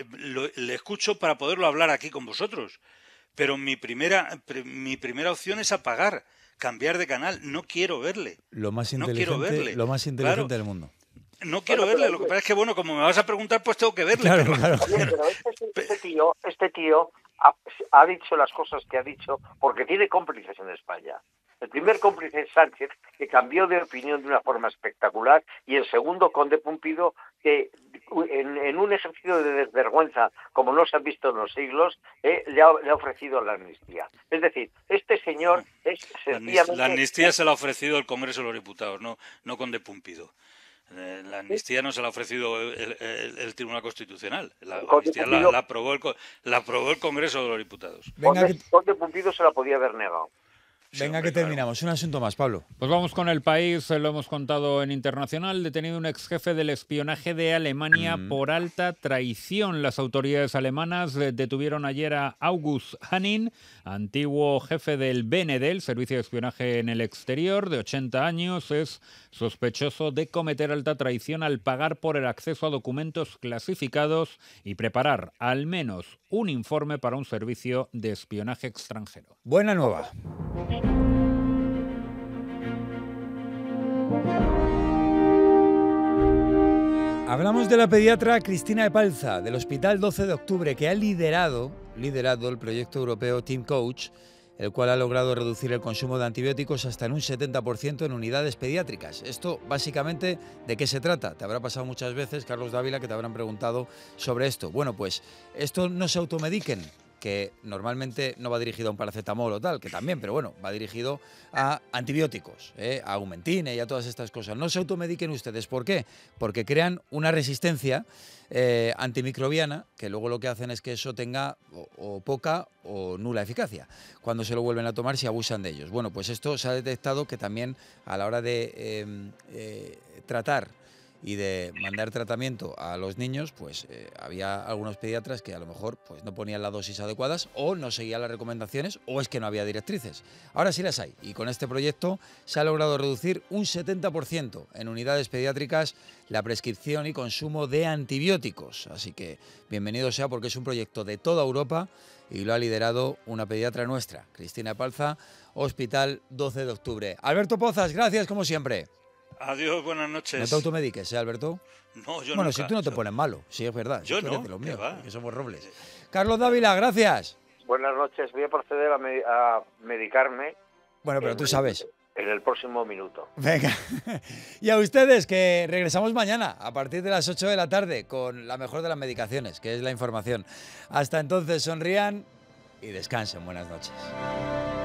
le escucho para poderlo hablar aquí con vosotros, pero mi primera opción es apagar, cambiar de canal. No quiero verle. Lo más No quiero inteligente, verle. lo más inteligente del mundo. No quiero verle. Lo que pasa es que, bueno, como me vas a preguntar, pues tengo que verle. Claro, pero, claro. Pero este tío ha dicho las cosas que ha dicho porque tiene cómplices en España. El primer cómplice es Sánchez, que cambió de opinión de una forma espectacular, y el segundo, Conde Pumpido, que en un ejercicio de desvergüenza, como no se ha visto en los siglos, le ha ofrecido la amnistía. Es decir, este señor es sencillamente... La amnistía se la ha ofrecido el Congreso de los Diputados, no Conde Pumpido. La amnistía no se la ha ofrecido el Tribunal Constitucional. La amnistía la aprobó el Congreso de los Diputados. Conde Pumpido se la podía haber negado. Venga, que terminamos. Un asunto más, Pablo. Pues vamos con El País, lo hemos contado en Internacional. Detenido un ex jefe del espionaje de Alemania por alta traición. Las autoridades alemanas detuvieron ayer a August Hanning, antiguo jefe del BND, el Servicio de Espionaje en el Exterior, de 80 años. Es sospechoso de cometer alta traición al pagar por el acceso a documentos clasificados y preparar al menos un informe para un servicio de espionaje extranjero. Buena nueva. Hablamos de la pediatra Cristina Epalza, del Hospital 12 de Octubre, que ha liderado el proyecto europeo Team Coach, el cual ha logrado reducir el consumo de antibióticos hasta en un 70% en unidades pediátricas. Esto, básicamente, ¿de qué se trata? Te habrá pasado muchas veces, Carlos Dávila, que te habrán preguntado sobre esto. Bueno, pues esto no se automediquen, que normalmente no va dirigido a un paracetamol o tal, que también, pero bueno, va dirigido a antibióticos, a Aumentine y a todas estas cosas. No se automediquen ustedes. ¿Por qué? Porque crean una resistencia antimicrobiana, que luego lo que hacen es que eso tenga o poca o nula eficacia. Cuando se lo vuelven a tomar, se abusan de ellos. Bueno, pues esto se ha detectado que también a la hora de tratar y de mandar tratamiento a los niños, pues había algunos pediatras que a lo mejor pues no ponían las dosis adecuadas o no seguían las recomendaciones o es que no había directrices. Ahora sí las hay y con este proyecto se ha logrado reducir un 70% en unidades pediátricas la prescripción y consumo de antibióticos. Así que bienvenido sea porque es un proyecto de toda Europa y lo ha liderado una pediatra nuestra, Cristina Epalza, Hospital 12 de Octubre. Alberto Pozas, gracias como siempre. Adiós, buenas noches. No te automediques, Alberto. No, yo bueno, nunca, si tú no te pones malo, sí es verdad. Yo si no, de los míos, va. Que somos robles. Carlos Dávila, gracias. Buenas noches, voy a proceder a medicarme. Bueno, pero tú sabes. En el próximo minuto. Venga. Y a ustedes, que regresamos mañana a partir de las 8 de la tarde con la mejor de las medicaciones, que es la información. Hasta entonces, sonrían y descansen. Buenas noches.